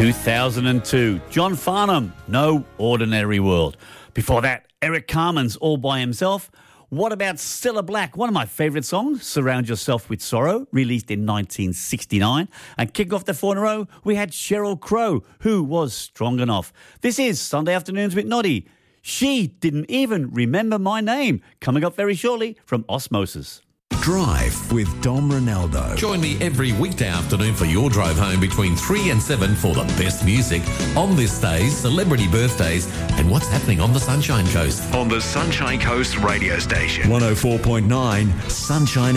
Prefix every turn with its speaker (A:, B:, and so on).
A: 2002. John Farnham, No Ordinary World. Before that, Eric Carmen's All By Himself. What about Cilla Black? One of my favourite songs, Surround Yourself with Sorrow, released in 1969. And kick off the 4 in a row, we had Sheryl Crow, Who Was Strong Enough. This is Sunday Afternoons with Noddy. She Didn't Even Remember My Name. Coming up very shortly from Osmosis.
B: Drive with Dom Ronaldo.
C: Join me every weekday afternoon for your drive home between 3 and 7 for the best music on this day's celebrity birthdays and what's happening on the Sunshine Coast.
B: On the Sunshine Coast radio station. 104.9 Sunshine